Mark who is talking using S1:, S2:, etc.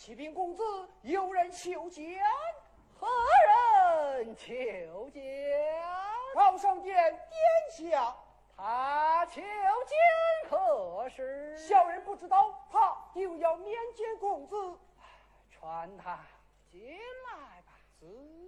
S1: 启禀公子，有人求见。
S2: 何人求见？
S1: 朝上殿殿下。
S2: 他求见何事？
S1: 小人不知道，他又要面见公子。
S2: 传他进来吧。